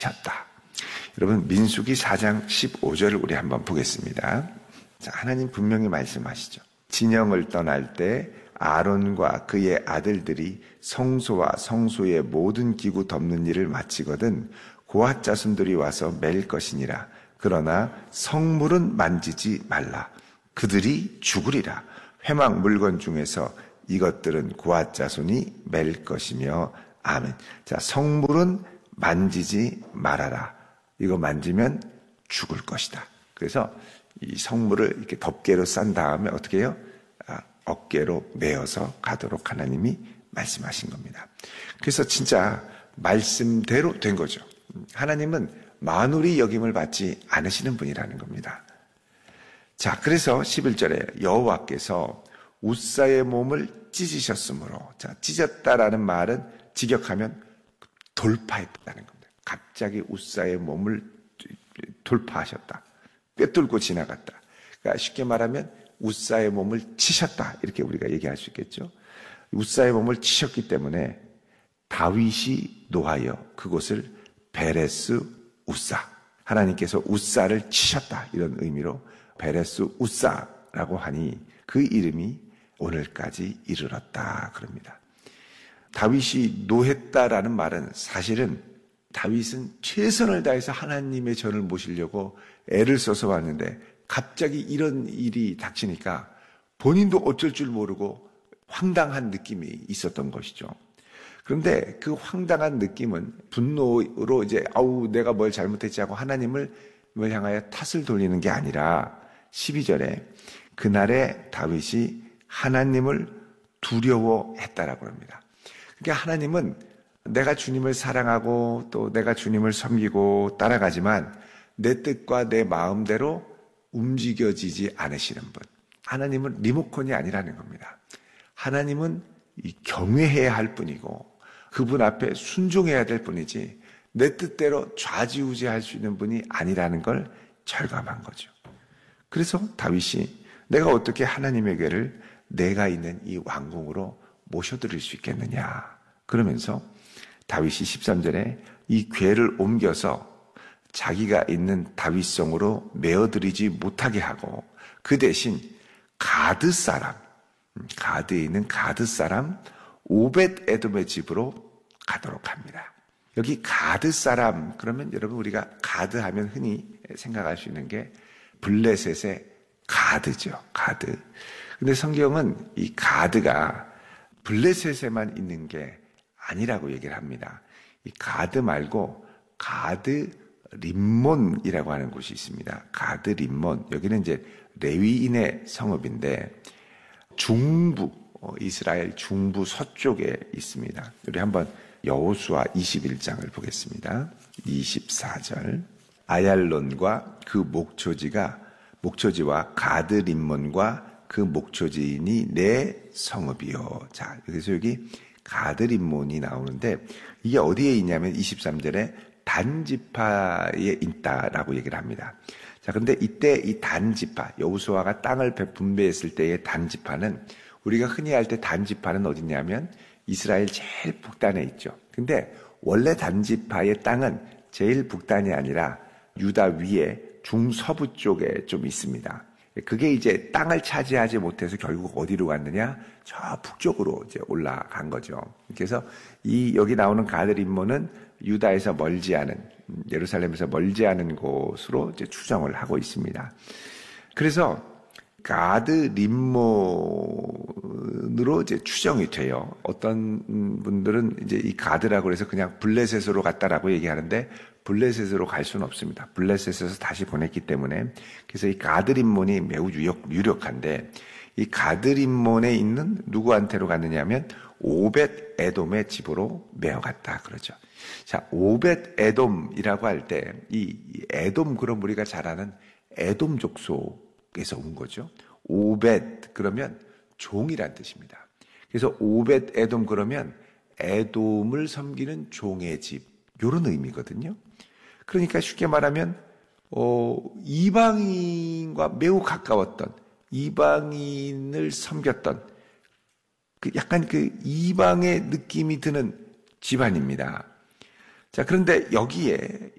쳤다. 여러분, 민수기 4장 15절을 우리 한번 보겠습니다. 자, 하나님 분명히 말씀하시죠. 진영을 떠날 때 아론과 그의 아들들이 성소와 성소의 모든 기구 덮는 일을 마치거든 고앗 자손들이 와서 맬 것이니라. 그러나 성물은 만지지 말라. 그들이 죽으리라. 회막 물건 중에서 이것들은 고앗 자손이 맬 것이며. 아멘. 자, 성물은 만지지 말아라. 이거 만지면 죽을 것이다. 그래서 이 성물을 이렇게 덮개로 싼 다음에 어떻게 해요? 어깨로 메어서 가도록 하나님이 말씀하신 겁니다. 그래서 진짜 말씀대로 된 거죠. 하나님은 만울이 여김을 받지 않으시는 분이라는 겁니다. 자, 그래서 11절에 여호와께서 웃사의 몸을 찢으셨으므로, 자, 찢었다라는 말은 직역하면 돌파했다는 겁니다. 갑자기 웃사의 몸을 돌파하셨다. 꿰뚫고 지나갔다. 그러니까 쉽게 말하면 웃사의 몸을 치셨다. 이렇게 우리가 얘기할 수 있겠죠. 웃사의 몸을 치셨기 때문에 다윗이 노하여 그곳을 베레스 웃사, 하나님께서 웃사를 치셨다, 이런 의미로 베레스 웃사라고 하니 그 이름이 오늘까지 이르렀다 그럽니다. 다윗이 노했다라는 말은 사실은 다윗은 최선을 다해서 하나님의 전을 모시려고 애를 써서 왔는데 갑자기 이런 일이 닥치니까 본인도 어쩔 줄 모르고 황당한 느낌이 있었던 것이죠. 그런데 그 황당한 느낌은 분노로 이제 내가 뭘 잘못했지 하고 하나님을 향하여 탓을 돌리는 게 아니라 12절에 그날에 다윗이 하나님을 두려워했다라고 합니다. 그러니까 하나님은 내가 주님을 사랑하고 또 내가 주님을 섬기고 따라가지만 내 뜻과 내 마음대로 움직여지지 않으시는 분. 하나님은 리모컨이 아니라는 겁니다. 하나님은 경외해야 할 뿐이고 그분 앞에 순종해야 될 뿐이지 내 뜻대로 좌지우지할 수 있는 분이 아니라는 걸 절감한 거죠. 그래서 다윗이 내가 어떻게 하나님의 궤를 내가 있는 이 왕궁으로 모셔드릴 수 있겠느냐. 그러면서 다윗이 13절에 이 궤를 옮겨서 자기가 있는 다윗성으로 메어드리지 못하게 하고 그 대신 가드 사람, 가드에 있는 가드 사람 오벳 에돔의 집으로 가도록 합니다. 여기 가드 사람, 그러면 여러분 우리가 가드 하면 흔히 생각할 수 있는 게 블레셋의 가드죠. 가드. 근데 성경은 이 가드가 블레셋에만 있는 게 아니라고 얘기를 합니다. 이 가드 말고 가드 림몬이라고 하는 곳이 있습니다. 가드 림몬. 여기는 이제 레위인의 성읍인데 중부, 이스라엘 중부 서쪽에 있습니다. 우리 한번 여호수아 21장을 보겠습니다. 24절. 아얄론과 그 목초지와 가드 림몬과 그 목초지인이 내 성읍이요. 자, 그래서 여기 가드 림몬이 나오는데 이게 어디에 있냐면 23절에 단지파에 있다라고 얘기를 합니다. 자, 근데 이때 이 단지파, 여호수아가 땅을 분배했을 때의 단지파는 우리가 흔히 할 때 단지파는 어디냐면 이스라엘 제일 북단에 있죠. 근데 원래 단지파의 땅은 제일 북단이 아니라 유다 위에 중서부 쪽에 좀 있습니다. 그게 이제 땅을 차지하지 못해서 결국 어디로 갔느냐? 저 북쪽으로 이제 올라간 거죠. 그래서 여기 나오는 가드 림몬은 유다에서 멀지 않은, 예루살렘에서 멀지 않은 곳으로 이제 추정을 하고 있습니다. 그래서 가드 림몬으로 이제 추정이 돼요. 어떤 분들은 이제 이 가드라고 해서 그냥 블레셋으로 갔다라고 얘기하는데 블레셋으로 갈 수는 없습니다. 블레셋에서 다시 보냈기 때문에. 그래서 이 가드 림몬이 매우 유력한데 이 가드 림몬에 있는 누구한테로 갔느냐면 오벳 에돔의 집으로 메어갔다 그러죠. 자, 오벳 에돔이라고 할 때 이 에돔, 그럼 우리가 잘 아는 에돔 족속에서 온 거죠. 오벳 그러면 종이란 뜻입니다. 그래서 오벳 에돔 그러면 에돔을 섬기는 종의 집, 이런 의미거든요. 그러니까 쉽게 말하면 이방인과 매우 가까웠던, 이방인을 섬겼던 약간 그 이방의 느낌이 드는 집안입니다. 자, 그런데 여기에